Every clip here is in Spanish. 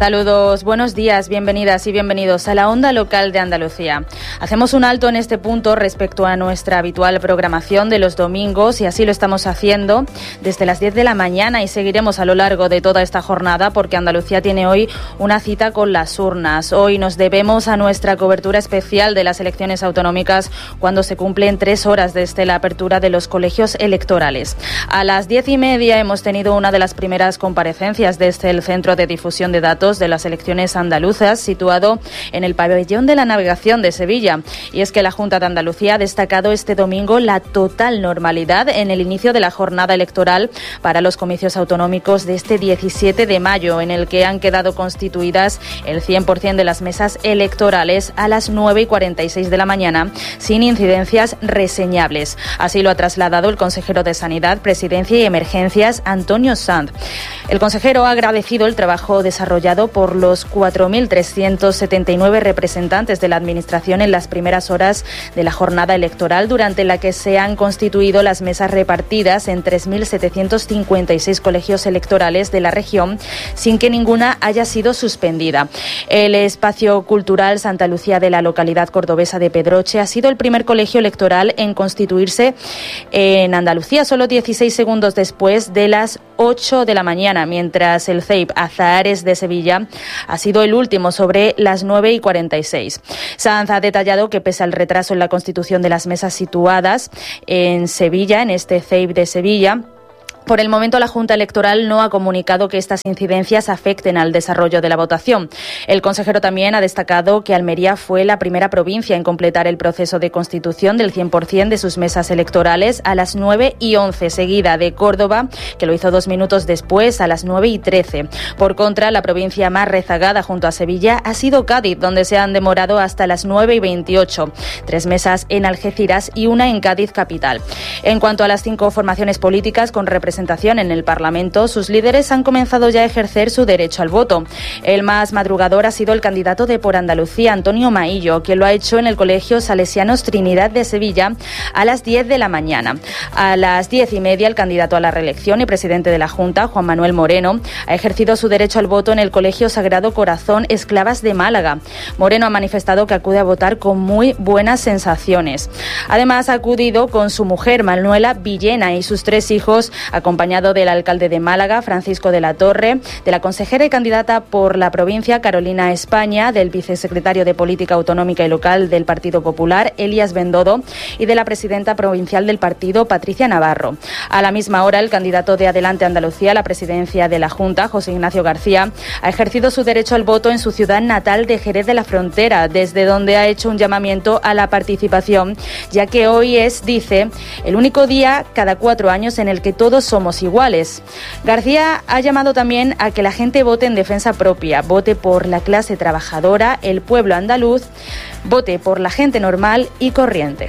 Saludos, buenos días, bienvenidas y bienvenidos a la Onda Local de Andalucía. Hacemos un alto en este punto respecto a nuestra habitual programación de los domingos y así lo estamos haciendo desde las 10 de la mañana y seguiremos a lo largo de toda esta jornada porque Andalucía tiene hoy una cita con las urnas. Hoy nos debemos a nuestra cobertura especial de las elecciones autonómicas cuando se cumplen 3 horas desde la apertura de los colegios electorales. A las 10:30 hemos tenido una de las primeras comparecencias desde el Centro de Difusión de Datos de las elecciones andaluzas, situado en el Pabellón de la Navegación de Sevilla. Y es que la Junta de Andalucía ha destacado este domingo la total normalidad en el inicio de la jornada electoral para los comicios autonómicos de este 17 de mayo, en el que han quedado constituidas el 100% de las mesas electorales a las 9:46 de la mañana, sin incidencias reseñables. Así lo ha trasladado el consejero de Sanidad, Presidencia y Emergencias, Antonio Sanz. El consejero ha agradecido el trabajo desarrollado por los 4.379 representantes de la Administración en las primeras horas de la jornada electoral, durante la que se han constituido las mesas repartidas en 3.756 colegios electorales de la región, sin que ninguna haya sido suspendida. El espacio cultural Santa Lucía de la localidad cordobesa de Pedroche ha sido el primer colegio electoral en constituirse en Andalucía, solo 16 segundos después de las 8 de la mañana, mientras el CEIP Azahares de Sevilla ha sido el último sobre las 9:46. Sanz ha detallado que pese al retraso en la constitución de las mesas situadas en Sevilla, en este CEIP de Sevilla, por el momento, la Junta Electoral no ha comunicado que estas incidencias afecten al desarrollo de la votación. El consejero también ha destacado que Almería fue la primera provincia en completar el proceso de constitución del 100% de sus mesas electorales a las 9:11, seguida de Córdoba, que lo hizo 2 minutos después, a las 9:13. Por contra, la provincia más rezagada junto a Sevilla ha sido Cádiz, donde se han demorado hasta las 9:28. 3 mesas en Algeciras y una en Cádiz capital. En cuanto a las 5 formaciones políticas con representación en el Parlamento, sus líderes han comenzado ya a ejercer su derecho al voto. El más madrugador ha sido el candidato de Por Andalucía, Antonio Maillo, que lo ha hecho en el Colegio Salesianos Trinidad de Sevilla a las 10 de la mañana. A las 10:30, el candidato a la reelección y presidente de la Junta, Juan Manuel Moreno, ha ejercido su derecho al voto en el Colegio Sagrado Corazón Esclavas de Málaga. Moreno ha manifestado que acude a votar con muy buenas sensaciones. Además, ha acudido con su mujer, Manuela Villena, y sus 3 hijos, acompañado del alcalde de Málaga, Francisco de la Torre, de la consejera y candidata por la provincia, Carolina España, del vicesecretario de Política Autonómica y Local del Partido Popular, Elías Bendodo, y de la presidenta provincial del partido, Patricia Navarro. A la misma hora, el candidato de Adelante Andalucía a la presidencia de la Junta, José Ignacio García, ha ejercido su derecho al voto en su ciudad natal de Jerez de la Frontera, desde donde ha hecho un llamamiento a la participación, ya que hoy es, dice, el único día cada 4 años en el que todos somos iguales. García ha llamado también a que la gente vote en defensa propia, vote por la clase trabajadora, el pueblo andaluz, vote por la gente normal y corriente.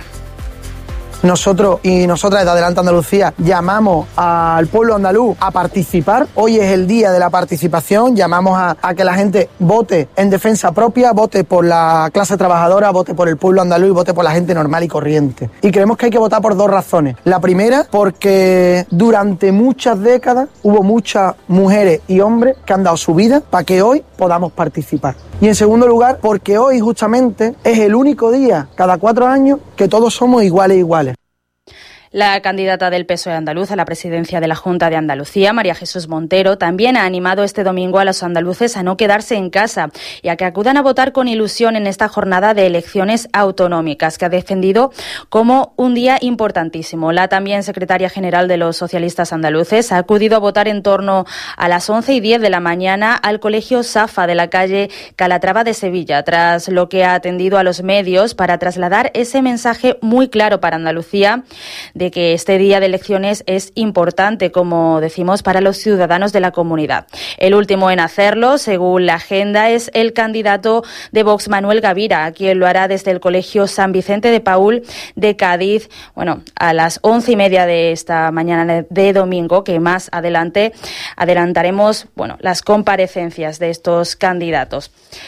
Nosotros y nosotras de Adelante Andalucía llamamos al pueblo andaluz a participar. Hoy es el día de la participación. Llamamos a que la gente vote en defensa propia, vote por la clase trabajadora, vote por el pueblo andaluz y vote por la gente normal y corriente. Y creemos que hay que votar por 2 razones. La primera, porque durante muchas décadas hubo muchas mujeres y hombres que han dado su vida para que hoy podamos participar. Y en segundo lugar, porque hoy justamente es el único día cada 4 años que todos somos iguales. La candidata del PSOE andaluz a la presidencia de la Junta de Andalucía, María Jesús Montero, también ha animado este domingo a los andaluces a no quedarse en casa y a que acudan a votar con ilusión en esta jornada de elecciones autonómicas, que ha defendido como un día importantísimo. La también secretaria general de los socialistas andaluces ha acudido a votar en torno a las 11:10 de la mañana al Colegio Safa de la calle Calatrava de Sevilla, tras lo que ha atendido a los medios para trasladar ese mensaje muy claro para Andalucía de que este día de elecciones es importante, como decimos, para los ciudadanos de la comunidad. El último en hacerlo, según la agenda, es el candidato de Vox, Manuel Gavira, quien lo hará desde el Colegio San Vicente de Paúl de Cádiz, a las 11:30 de esta mañana de domingo, que más adelante adelantaremos, las comparecencias de estos candidatos.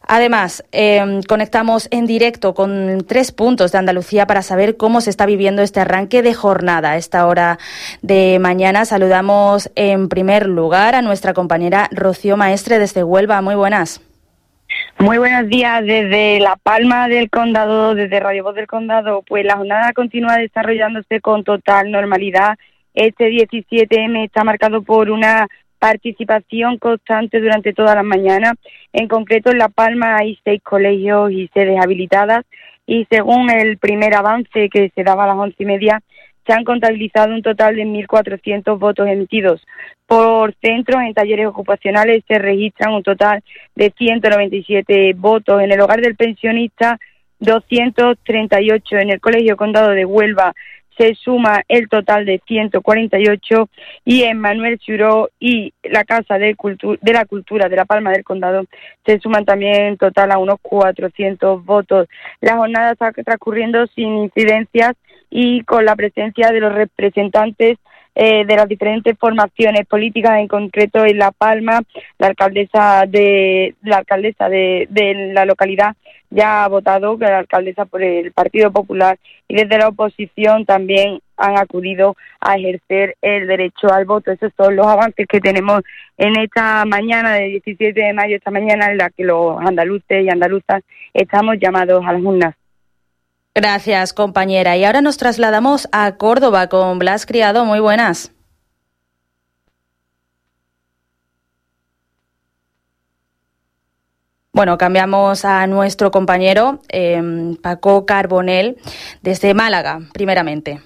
Además, conectamos en directo con 3 puntos de Andalucía para saber cómo se está viviendo este arranque de jornada a esta hora de mañana. Saludamos en primer lugar a nuestra compañera Rocío Maestre desde Huelva. Muy buenas. Muy buenos días desde La Palma del Condado, desde Radio Voz del Condado. Pues la jornada continúa desarrollándose con total normalidad. Este 17M está marcado por una participación constante durante todas las mañanas. En concreto, en La Palma hay 6 colegios y sedes habilitadas y según el primer avance que se daba a las 11:30, se han contabilizado un total de 1.400 votos emitidos. Por centros, en talleres ocupacionales, se registran un total de 197 votos. En el hogar del pensionista, 238. En el Colegio Condado de Huelva se suma el total de 148 y en Manuel Churó y la Casa de la Cultura de La Palma del Condado se suman también en total a unos 400 votos. La jornada está transcurriendo sin incidencias y con la presencia de los representantes de las diferentes formaciones políticas, en concreto en La Palma, la alcaldesa de la localidad ya ha votado, que la alcaldesa por el Partido Popular, y desde la oposición también han acudido a ejercer el derecho al voto. Esos son los avances que tenemos en esta mañana de 17 de mayo, esta mañana en la que los andaluces y andaluzas estamos llamados a las urnas. Gracias, compañera. Y ahora nos trasladamos a Córdoba con Blas Criado. Muy buenas. Bueno, cambiamos a nuestro compañero Paco Carbonell desde Málaga, primeramente.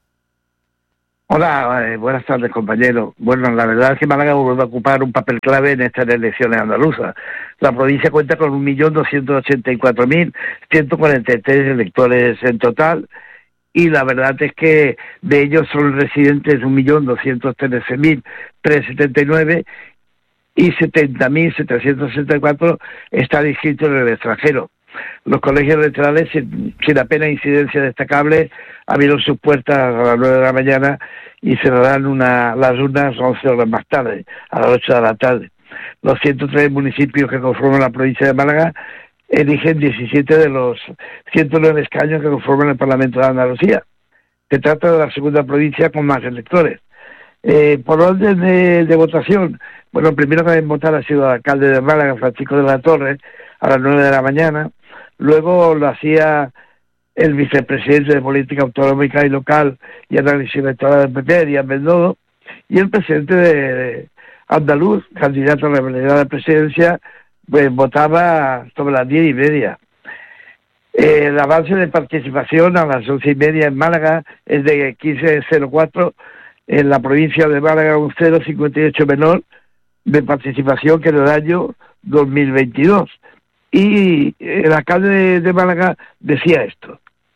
Hola, buenas tardes, compañero. Bueno, la verdad es que Málaga vuelve a ocupar un papel clave en estas elecciones andaluzas. La provincia cuenta con 1.284.143 electores en total y la verdad es que de ellos son residentes 1.213.379 y 70.764 están inscritos en el extranjero. Los colegios electorales, sin apenas incidencia destacable, abrieron sus puertas a las 9 de la mañana y cerrarán las urnas 11 horas más tarde, a las 8 de la tarde. Los 103 municipios que conforman la provincia de Málaga eligen 17 de los 109 escaños que conforman el Parlamento de Andalucía. Se trata de la segunda provincia con más electores. Por orden de votación, bueno, el primero que deben votar ha sido el alcalde de Málaga, Francisco de la Torre, a las 9 de la mañana. Luego lo hacía el vicepresidente de Política Autonómica y Local y Análisis Electoral del PP, Díaz Bendodo, y el presidente de andaluz, candidato a la realidad de presidencia, pues votaba sobre las 10:30. El avance de participación a las 11:30 en Málaga es de 15,04, en la provincia de Málaga un 0,58 menor de participación que en el año 2022. Y el alcalde de Málaga decía esto.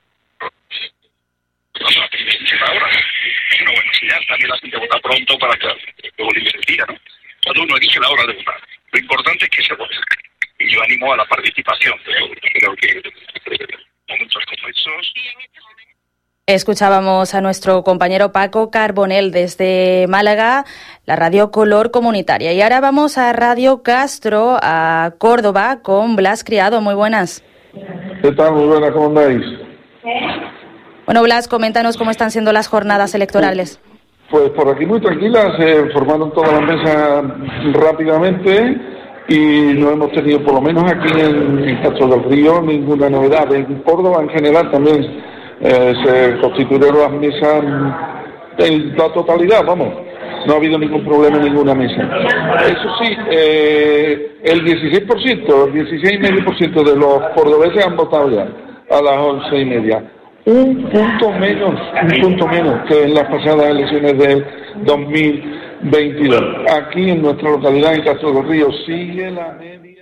Ahora, una buena señal, también la gente vota pronto para que luego libre el día, ¿no? Cuando uno elige la hora de votar. Lo importante es que se vote. Y yo animo a la participación. Creo que momentos como esos. Escuchábamos a nuestro compañero Paco Carbonell desde Málaga, la Radio Color Comunitaria. Y ahora vamos a Radio Castro, a Córdoba, con Blas Criado. Muy buenas. ¿Qué tal? Muy buenas, ¿cómo andáis? Bueno, Blas, coméntanos cómo están siendo las jornadas electorales. Pues por aquí muy tranquilas, se formaron todas las mesas rápidamente y no hemos tenido, por lo menos aquí en Castro del Río, ninguna novedad. En Córdoba en general también se constituyeron las mesas en la totalidad, vamos. No ha habido ningún problema en ninguna mesa. Eso sí, el 16,5% de los cordobeses han votado ya a las 11:30. Un punto menos que en las pasadas elecciones del 2022. Aquí en nuestra localidad, en Castro del Río, sigue la media.